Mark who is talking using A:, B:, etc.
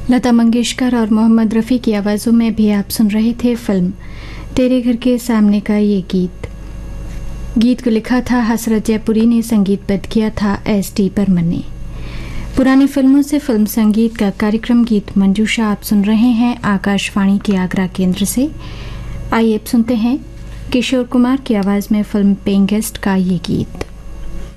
A: लता मंगेशकर और मोहम्मद रफ़ी की आवाज़ों में भी आप सुन रहे थे फिल्म तेरे घर के सामने का ये गीत को लिखा था हसरत जयपुरी ने, संगीतबद्ध किया था एस.डी. बर्मन ने। पुरानी फिल्मों से फिल्म संगीत का कार्यक्रम गीत मंजूषा आप सुन रहे हैं आकाशवाणी के आगरा केंद्र से। आइए अब सुनते हैं किशोर कुमार की आवाज़ में फिल्म पेइंग गेस्ट का ये गीत।